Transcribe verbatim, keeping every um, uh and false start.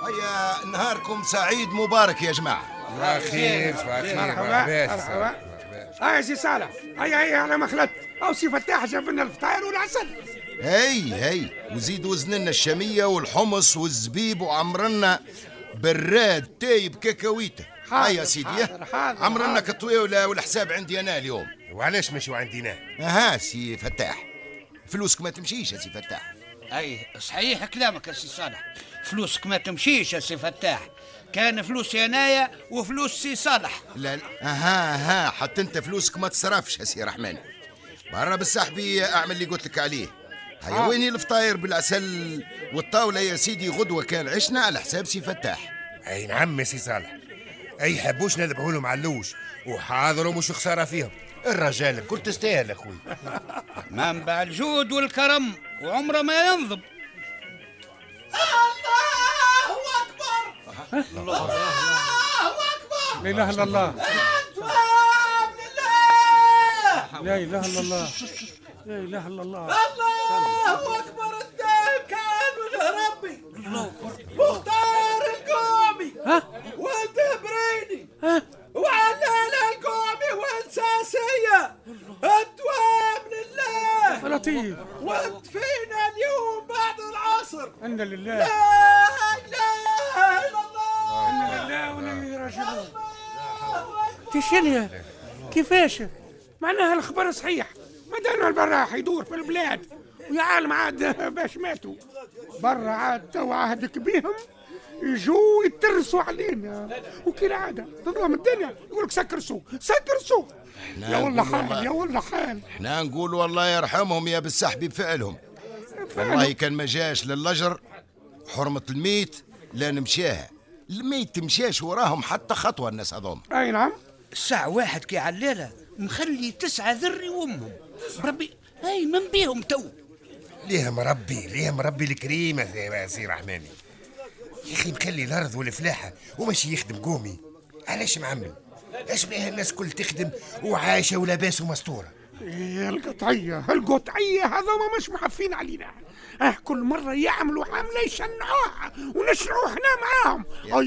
هيا نهاركم سعيد مبارك يا جماعة. الله خير. مرحبا مرحبا. هيا سي صالح، هيا هيا على مخلط. أو سي فتاح جاب لنا الفطاير والعسل. هي هي وزيد وزننا الشامية والحمص والزبيب وعمرنا براد تايب كاكاويته. هيا سيدي عمرنا كطويلة والحساب عندي أنا اليوم. وعلاش مشيو عندنا؟ أها سي فتاح، فلوسك ما تمشيش يا سي فتاح. اي صحيح كلامك يا سي صالح، فلوسك ما تمشيش يا سي فتاح، كان فلوسي انايا وفلوس سي صالح. لا اها اها حتى انت فلوسك ما تصرفش يا سي رحمن. برا بالسحبي اعمل اللي قلت لك عليه. هيا ويني الفطاير بالعسل والطاولة يا سيدي غدوة كان عشنا على حساب سي فتاح. اي نعم يا سي صالح، اي حبوش نذبحوا لهم علوش وحاضروا مش خسارة فيهم. الرجال كل تستاهل اخوي. منبع الجود والكرم وعمره ما ينضب. الله أكبر الله أكبر. لا إله إلا الله أتواب لله. لا إله إلا الله لا إله إلا الله. الله أكبر. الدين كان وجه ربي مختار القومي ولد بريني وعلال القومي والساسية. أتواب لله لطيف. وانت فينا اليوم بعد العصر. إن لله لا إله إلا الله. إن لله وإليه راجعون. تشنيا كيفاش؟ معناها الخبر صحيح، ما دام البراح يدور في البلاد ويا عالم عاد باش ماتوا برا عاد تو عهدك بيهم يجوا يترسوا علينا وكالعادة تظلم الدنيا يقولك سكرسوا سكرسوا. يا والله حال يا والله حال. احنا نقول والله يرحمهم يا بالسحبي بفعلهم. والله كان ما جاش للجر حرمة الميت لا نمشاها. الميت تمشاش وراهم حتى خطوة الناس هذوم. أي نعم. الساعة واحد كي علالة مخلي تسعة ذري وامهم ربي. اي من بيهم تو. ليه مربي ليه مربي الكريم يا سي رحماني يا اخي، مخلي الارض والفلاحه وماشي يخدم قومي. علاش معمم؟ اش بيها الناس كل تخدم وعايشه ولاباس ومستوره. إيه القطعية القطعية هذا مش محفين علينا. اه كل مرة يعملوا حملة يشنعوها ونشنعوا احنا معاهم.